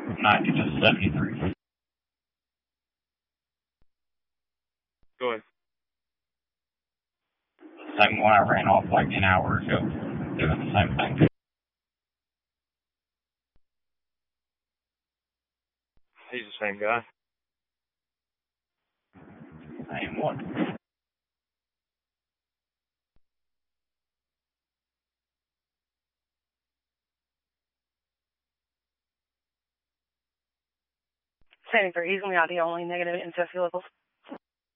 90 to 73. Go ahead. Same one I ran off like an hour ago, doing the same thing. He's the same guy. Same one. Standing for easily not the only negative in safety levels.